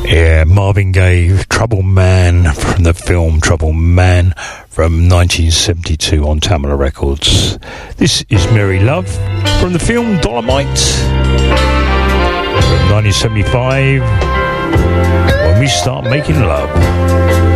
Yeah, Marvin Gaye, Trouble Man, from the film Trouble Man from 1972 on Tamala Records. This is Mary Love from the film Dolomite from 1975, When We Start Making Love.